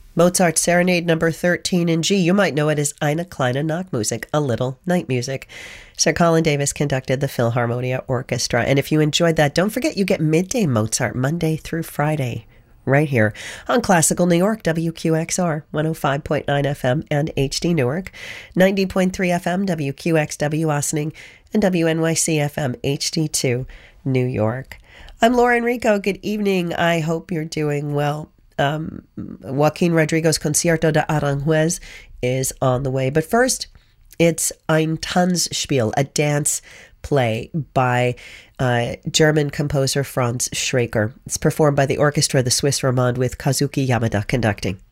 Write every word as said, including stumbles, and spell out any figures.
Mozart Serenade number thirteen in G. You might know it as Eine kleine Nachtmusik, a little night music. Sir Colin Davis conducted the Philharmonia Orchestra. And if you enjoyed that, don't forget you get Midday Mozart Monday through Friday right here on Classical New York, W Q X R, one oh five point nine F M and H D Newark, ninety point three F M, W Q X W Ossining, and W N Y C F M H D two New York. I'm Laura Enrico. Good evening. I hope you're doing well. Um, Joaquin Rodrigo's Concierto de Aranjuez is on the way. But first, it's Ein Tanzspiel, a dance play by uh, German composer Franz Schraker. It's performed by the orchestra, the Swiss Romande, with Kazuki Yamada conducting.